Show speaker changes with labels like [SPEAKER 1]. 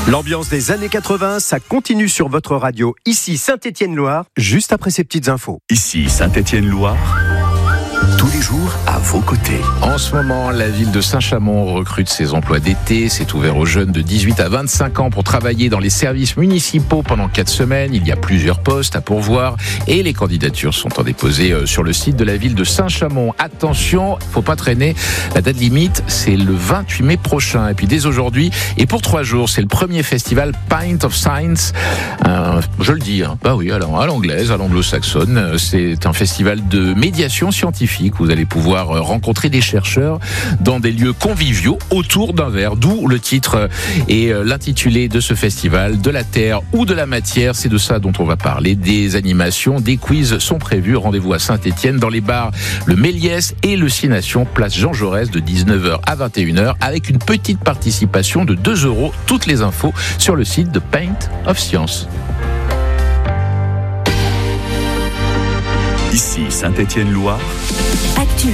[SPEAKER 1] L'ambiance des années 80, ça continue sur votre radio. Ici Saint-Étienne-Loire, juste après ces petites infos.
[SPEAKER 2] Ici Saint-Étienne-Loire, tous les jours à vos côtés.
[SPEAKER 3] En ce moment, la ville de Saint-Chamond recrute ses emplois d'été. C'est ouvert aux jeunes de 18 à 25 ans pour travailler dans les services municipaux pendant 4 semaines. Il y a plusieurs postes à pourvoir et les candidatures sont en déposées sur le site de la ville de Saint-Chamond. Attention, faut pas traîner. La date limite, c'est le 28 mai prochain. Et puis dès aujourd'hui, et pour 3 jours, c'est le premier festival Pint of Science. Je le dis, bah oui, alors à l'anglaise, à l'anglo-saxonne. C'est un festival de médiation scientifique. Vous allez pouvoir rencontrer des chercheurs dans des lieux conviviaux autour d'un verre, d'où le titre et l'intitulé de ce festival, de la terre ou de la matière. C'est de ça dont on va parler. Des animations, des quiz sont prévus. Rendez-vous à Saint-Étienne dans les bars le Méliès et le 6 Nations, place Jean Jaurès de 19h à 21h avec une petite participation de 2 €. Toutes les infos sur le site de Pint of Science.
[SPEAKER 2] Ici Saint-Étienne-Loire.
[SPEAKER 4] Actu